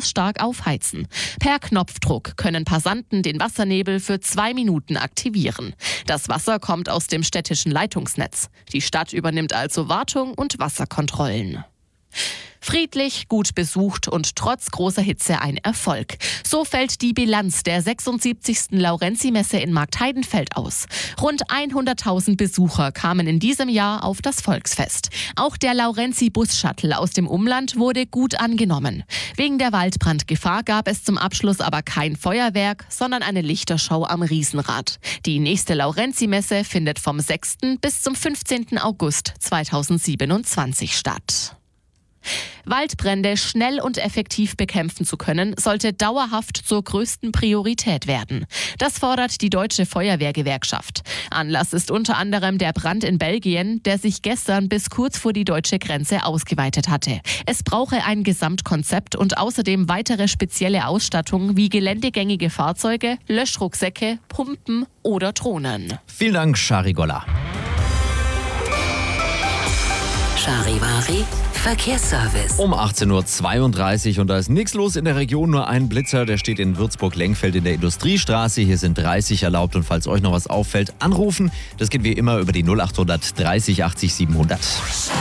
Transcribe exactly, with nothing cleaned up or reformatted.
besonders stark aufheizen. Per Knopfdruck können Passanten den Wassernebel für zwei Minuten aktivieren. Das Wasser kommt aus dem städtischen Leitungsnetz. Die Stadt übernimmt also Wartung und Wasserkontrollen. Friedlich, gut besucht und trotz großer Hitze ein Erfolg. So fällt die Bilanz der sechsundsiebzigsten Laurenzi-Messe in Marktheidenfeld aus. Rund hunderttausend Besucher kamen in diesem Jahr auf das Volksfest. Auch der Laurenzi-Bus-Shuttle aus dem Umland wurde gut angenommen. Wegen der Waldbrandgefahr gab es zum Abschluss aber kein Feuerwerk, sondern eine Lichtershow am Riesenrad. Die nächste Laurenzi-Messe findet vom sechsten bis zum fünfzehnten August zweitausendsiebenundzwanzig statt. Waldbrände schnell und effektiv bekämpfen zu können, sollte dauerhaft zur größten Priorität werden. Das fordert die Deutsche Feuerwehrgewerkschaft. Anlass ist unter anderem der Brand in Belgien, der sich gestern bis kurz vor die deutsche Grenze ausgeweitet hatte. Es brauche ein Gesamtkonzept und außerdem weitere spezielle Ausstattung wie geländegängige Fahrzeuge, Löschrucksäcke, Pumpen oder Drohnen. Vielen Dank, Shari Golla. Charivari Verkehrsservice. Um achtzehn Uhr zweiunddreißig und da ist nichts los in der Region, nur ein Blitzer, der steht in Würzburg-Lengfeld in der Industriestraße. Hier sind dreißig erlaubt und falls euch noch was auffällt, anrufen. Das geht wie immer über die null acht hundert dreißig achtzig siebenhundert.